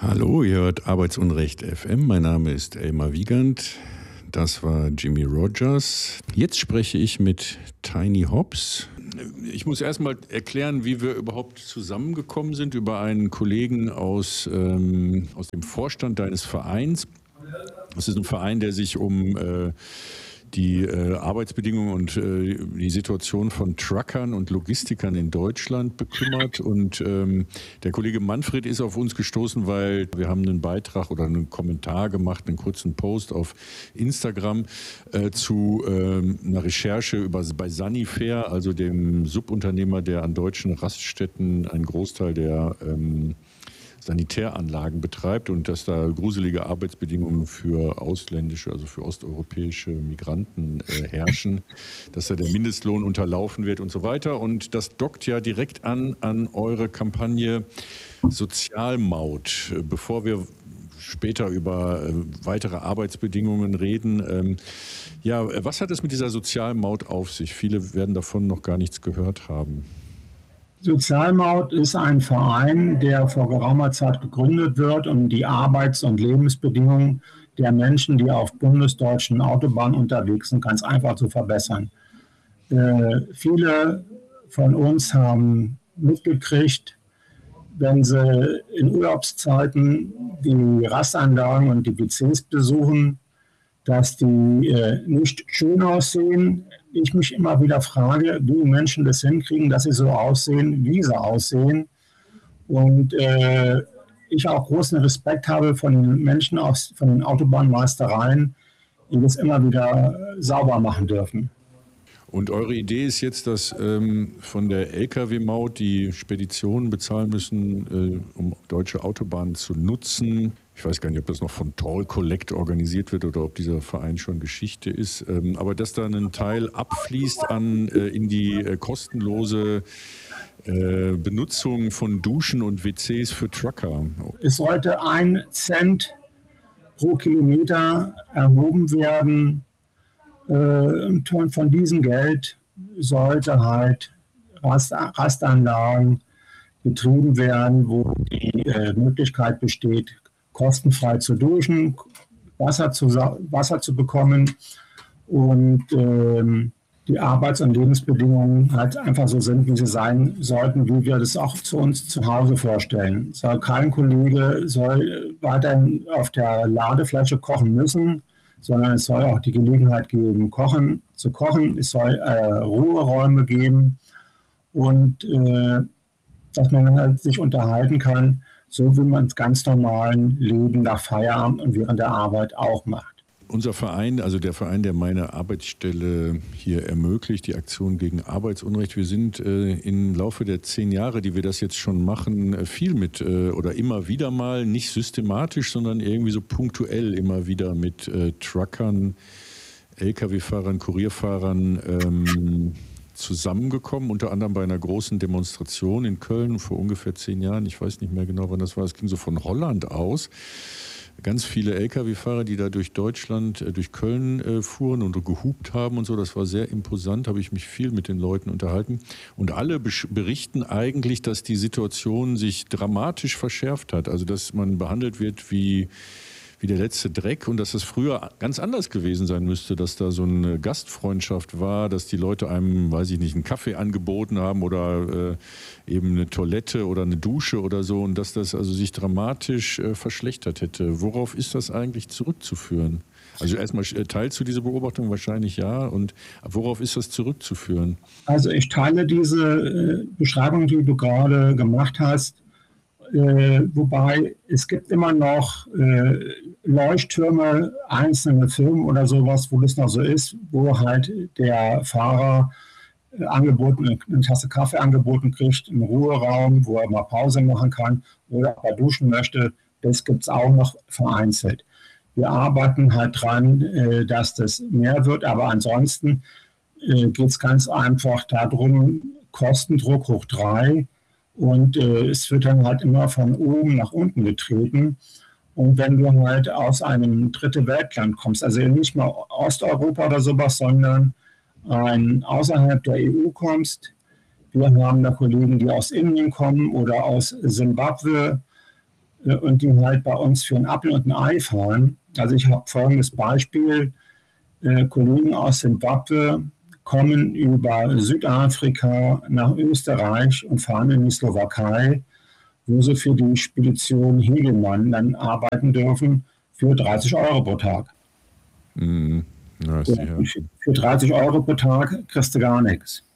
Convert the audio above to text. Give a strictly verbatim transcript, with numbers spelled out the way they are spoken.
Hallo, ihr hört Arbeitsunrecht F M. Mein Name ist Elmar Wiegand. Das war Jimmy Rogers. Jetzt spreche ich mit Tiny Hobbs. Ich muss erstmal erklären, wie wir überhaupt zusammengekommen sind über einen Kollegen aus, ähm, aus dem Vorstand deines Vereins. Das ist ein Verein, der sich um äh, die äh, Arbeitsbedingungen und äh, die Situation von Truckern und Logistikern in Deutschland bekümmert. Und ähm, der Kollege Manfred ist auf uns gestoßen, weil wir haben einen Beitrag oder einen Kommentar gemacht, einen kurzen Post auf Instagram äh, zu äh, einer Recherche über bei Sanifair, also dem Subunternehmer, der an deutschen Raststätten einen Großteil der ähm, Sanitäranlagen betreibt und dass da gruselige Arbeitsbedingungen für ausländische, also für osteuropäische Migranten äh, herrschen, dass da der Mindestlohn unterlaufen wird und so weiter. Und das dockt ja direkt an an eure Kampagne Sozialmaut. Bevor wir später über äh, weitere Arbeitsbedingungen reden, ähm, ja, was hat es mit dieser Sozialmaut auf sich? Viele werden davon noch gar nichts gehört haben. Sozialmaut ist ein Verein, der vor geraumer Zeit gegründet wird, um die Arbeits- und Lebensbedingungen der Menschen, die auf bundesdeutschen Autobahnen unterwegs sind, ganz einfach zu verbessern. Äh, viele von uns haben mitgekriegt, wenn sie in Urlaubszeiten die Rastanlagen und die W Cs besuchen, dass die äh, nicht schön aussehen. Ich mich immer wieder frage, wie Menschen das hinkriegen, dass sie so aussehen, wie sie aussehen. Und äh, ich auch großen Respekt habe von den Menschen aus, von den Autobahnmeistereien, die das immer wieder sauber machen dürfen. Und eure Idee ist jetzt, dass ähm, von der L K W-Maut die Speditionen bezahlen müssen, äh, um deutsche Autobahnen zu nutzen. Ich weiß gar nicht, ob das noch von Toll Collect organisiert wird oder ob dieser Verein schon Geschichte ist. Ähm, aber dass da ein Teil abfließt an, äh, in die äh, kostenlose äh, Benutzung von Duschen und W Cs für Trucker. Es sollte ein Cent pro Kilometer erhoben werden. Und von diesem Geld sollte halt Rast, Rastanlagen betrieben werden, wo die äh, Möglichkeit besteht, kostenfrei zu duschen, Wasser zu, Wasser zu bekommen und ähm, die Arbeits- und Lebensbedingungen halt einfach so sind, wie sie sein sollten, wie wir das auch zu uns zu Hause vorstellen. Soll kein Kollege soll weiterhin auf der Ladefläche kochen müssen, sondern es soll auch die Gelegenheit geben, kochen, zu kochen. Es soll äh, Ruheräume geben und äh, dass man halt sich unterhalten kann, so wie man es ganz normalen Leben nach Feierabend und während der Arbeit auch macht. Unser Verein, also der Verein, der meine Arbeitsstelle hier ermöglicht, die Aktion gegen Arbeitsunrecht, wir sind äh, im Laufe der zehn Jahre, die wir das jetzt schon machen, äh, viel mit äh, oder immer wieder mal, nicht systematisch, sondern irgendwie so punktuell immer wieder mit äh, Truckern, L K W-Fahrern, Kurierfahrern ähm, zusammengekommen, unter anderem bei einer großen Demonstration in Köln vor ungefähr zehn Jahren. Ich weiß nicht mehr genau, wann das war. Es ging so von Holland aus. Ganz viele L K W-Fahrer, die da durch Deutschland, äh, durch Köln äh, fuhren und gehupt haben und so. Das war sehr imposant, habe ich mich viel mit den Leuten unterhalten. Und alle besch- berichten eigentlich, dass die Situation sich dramatisch verschärft hat. Also dass man behandelt wird wie, wie der letzte Dreck und dass das früher ganz anders gewesen sein müsste, dass da so eine Gastfreundschaft war, dass die Leute einem, weiß ich nicht, einen Kaffee angeboten haben oder äh, eben eine Toilette oder eine Dusche oder so und dass das also sich dramatisch äh, verschlechtert hätte. Worauf ist das eigentlich zurückzuführen? Also erstmal teilst du diese Beobachtung wahrscheinlich ja und worauf ist das zurückzuführen? Also ich teile diese äh, Beschreibung, die du gerade gemacht hast. Äh, wobei es gibt immer noch äh, Leuchttürme, einzelne Firmen oder sowas, wo das noch so ist, wo halt der Fahrer äh, angeboten, eine Tasse Kaffee angeboten kriegt, einen Ruheraum, wo er mal Pause machen kann oder ob er duschen möchte. Das gibt es auch noch vereinzelt. Wir arbeiten halt dran, äh, dass das mehr wird, aber ansonsten äh, geht es ganz einfach darum, Kostendruck hoch drei. Und äh, es wird dann halt immer von oben nach unten getreten. Und wenn du halt aus einem dritte Weltland kommst, also nicht mal Osteuropa oder sowas, sondern ein, außerhalb der E U kommst, wir haben da Kollegen, die aus Indien kommen oder aus Simbabwe äh, und die halt bei uns für einen Apfel und ein Ei fahren. Also ich habe folgendes Beispiel. Äh, Kollegen aus Simbabwe kommen über Südafrika nach Österreich und fahren in die Slowakei, wo sie für die Spedition Hegelmann dann arbeiten dürfen für dreißig Euro pro Tag. Mm, na, Ja, für, für dreißig Euro pro Tag kriegst du gar nichts.